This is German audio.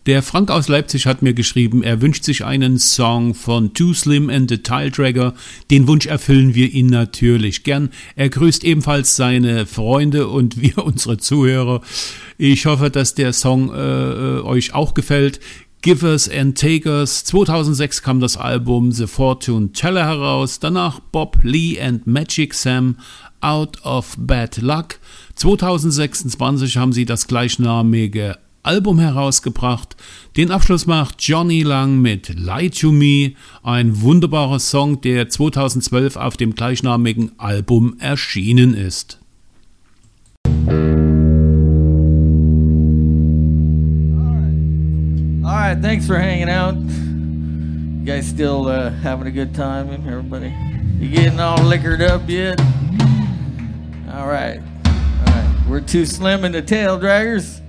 Der Frank aus Leipzig hat mir geschrieben, er wünscht sich einen Song von Too Slim and the Tile Dragger. Den Wunsch erfüllen wir ihn natürlich gern. Er grüßt ebenfalls seine Freunde und wir unsere Zuhörer. Ich hoffe, dass der Song euch auch gefällt. Givers and Takers. 2006 kam das Album The Fortune Teller heraus. Danach Bob Lee and Magic Sam, Out of Bad Luck. 2026 haben sie das gleichnamige Album herausgebracht. Den Abschluss macht Johnny Lang mit Lie to Me, ein wunderbarer Song, der 2012 auf dem gleichnamigen Album erschienen ist. Alright, thanks for hanging out. You guys still having a good time, everybody? You getting all liquored up yet? Alright, we're Too Slim and the Tail Draggers.